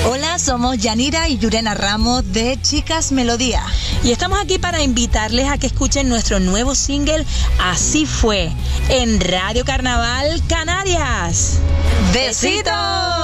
Hola, somos Yanira y Yurena Ramos de Chicas Melodía. Y estamos aquí para invitarles a que escuchen nuestro nuevo single, Así Fue, en Radio Carnaval Canarias. ¡Besitos!